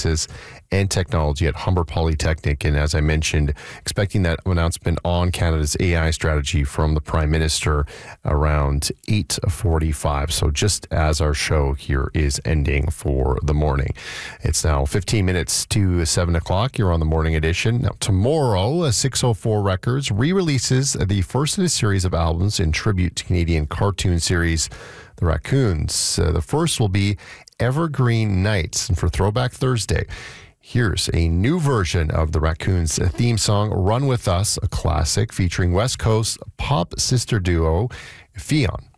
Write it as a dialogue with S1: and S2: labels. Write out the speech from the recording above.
S1: Sciences and Technology at Humber Polytechnic. And as I mentioned, expecting that announcement on Canada's AI strategy from the Prime Minister around 8:45. So just as our show here is ending for the morning. It's now 15 minutes to 7 o'clock. You're on the morning edition. Now, tomorrow, 604 Records re-releases the first in a series of albums in tribute to Canadian cartoon series The Raccoons. The first will be Evergreen Nights. And for Throwback Thursday, here's a new version of the Raccoons theme song, Run With Us, a classic featuring West Coast pop sister duo Fionn.